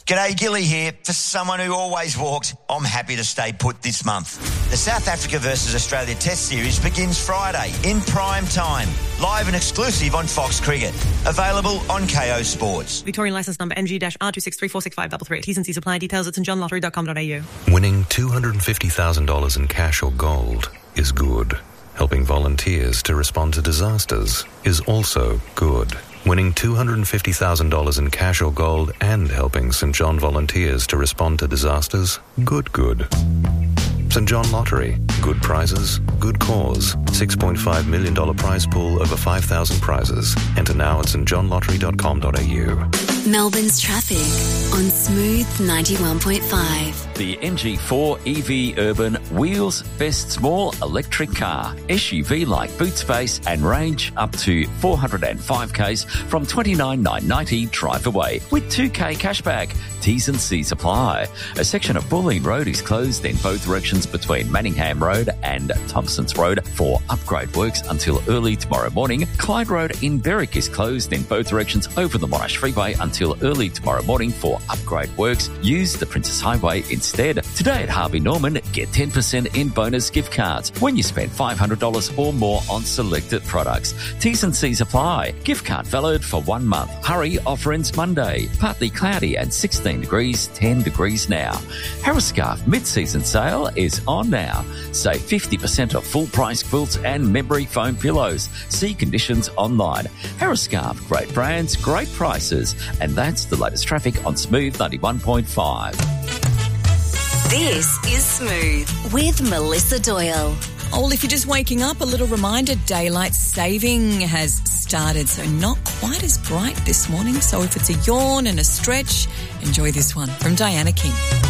G'day, Gilly here. For someone who always walks, I'm happy to stay put this month. The South Africa versus Australia Test Series begins Friday in prime time. Live and exclusive on Fox Cricket. Available on KO Sports. Victorian licence number NG-R2634653. T's and C's apply. Details at stjohnlottery.com.au. Winning $250,000 in cash or gold is good. Helping volunteers to respond to disasters is also good. Winning $250,000 in cash or gold and helping St John volunteers to respond to disasters, good. St John Lottery, good prizes, good cause. $6.5 million prize pool over 5,000 prizes. Enter now at stjohnlottery.com.au. Melbourne's traffic on Smooth 91.5. The MG4 EV Urban wheels best small electric car. SUV like boot space and range up to 405 k's from $29,990 drive away with $2,000 cashback. T's and C's apply. A section of Bulleen Road is closed in both directions between Manningham Road and Thompsons Road for upgrade works until early tomorrow morning. Clyde Road in Berwick is closed in both directions over the Monash Freeway until early tomorrow morning for upgrade works. Use the Princess Highway instead. Today at Harvey Norman, get 10% in bonus gift cards when you spend $500 or more on selected products. T's and C's apply. Gift card valid for 1 month. Hurry, offer ends Monday. Partly cloudy and 16 degrees, 10 degrees now. Harris Scarf mid-season sale is on now. Save 50% off full-price quilts and memory foam pillows. See conditions online. Harris Scarf, great brands, great prices. And that's the latest traffic on Smooth 91.5. This is Smooth with Melissa Doyle. Oh, well, if you're just waking up, a little reminder, daylight saving has started, so not quite as bright this morning. So if it's a yawn and a stretch, enjoy this one from Diana King.